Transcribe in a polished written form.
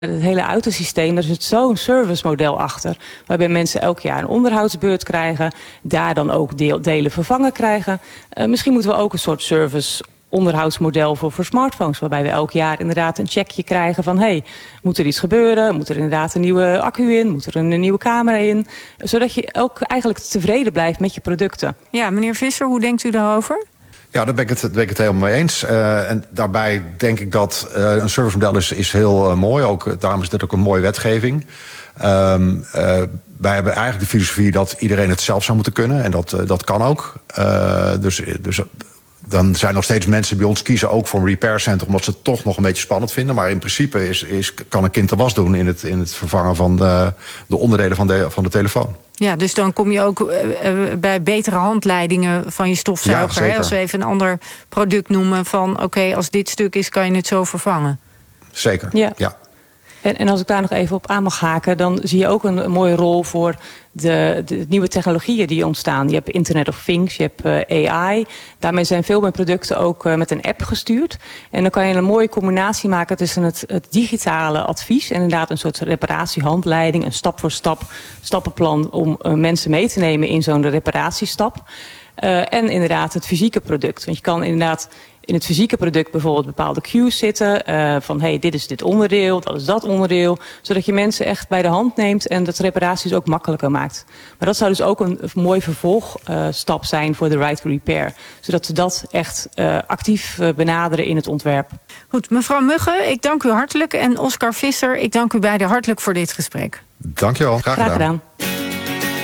Het hele autosysteem, daar zit zo'n servicemodel achter. Waarbij mensen elk jaar een onderhoudsbeurt krijgen. Daar dan ook delen vervangen krijgen. Misschien moeten we ook een soort service onderhoudsmodel voor smartphones. Waarbij we elk jaar inderdaad een checkje krijgen van... moet er iets gebeuren? Moet er inderdaad een nieuwe accu in? Moet er een nieuwe camera in? Zodat je ook eigenlijk tevreden blijft met je producten. Ja, meneer Visser, hoe denkt u daarover? Ja, daar ben ik het helemaal mee eens. En daarbij denk ik dat een servicemodel is heel mooi. Ook, daarom is dit ook een mooie wetgeving. Wij hebben eigenlijk de filosofie dat iedereen het zelf zou moeten kunnen. En dat kan ook. Dus dan zijn nog steeds mensen bij ons kiezen ook voor een repaircenter... omdat ze het toch nog een beetje spannend vinden. Maar in principe kan een kind de was doen in het vervangen van de onderdelen van de telefoon. Ja, dus dan kom je ook bij betere handleidingen van je stofzuiger. Ja, als we even een ander product noemen van... oké, als dit stuk is, kan je het zo vervangen. Zeker, ja. En als ik daar nog even op aan mag haken... dan zie je ook een mooie rol voor de nieuwe technologieën die ontstaan. Je hebt Internet of Things, je hebt AI. Daarmee zijn veel meer producten ook met een app gestuurd. En dan kan je een mooie combinatie maken tussen het digitale advies... en inderdaad een soort reparatiehandleiding... een stap-voor-stap stappenplan om mensen mee te nemen in zo'n reparatiestap. En inderdaad het fysieke product. Want je kan inderdaad... in het fysieke product bijvoorbeeld bepaalde cues zitten... van dit is dit onderdeel, dat is dat onderdeel... zodat je mensen echt bij de hand neemt... en dat reparaties ook makkelijker maakt. Maar dat zou dus ook een mooi vervolgstap zijn voor de Right to Repair. Zodat ze dat echt actief benaderen in het ontwerp. Goed, mevrouw Mugge, ik dank u hartelijk. En Oscar Visser, ik dank u beiden hartelijk voor dit gesprek. Dank je wel, graag gedaan.